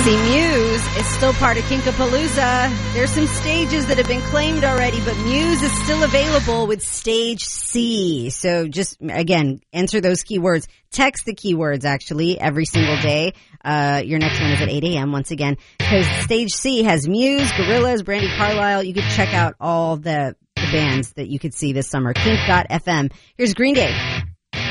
See, Muse is still part of Kinkapalooza. There's some stages that have been claimed already, but Muse is still available with Stage C. So just, again, enter those keywords. Text the keywords, actually, every single day. Your next one is at 8 a.m. once again, because Stage C has Muse, Gorillaz, Brandi Carlile. You can check out all the bands that you could see this summer. Kink.fm. Here's Green Day.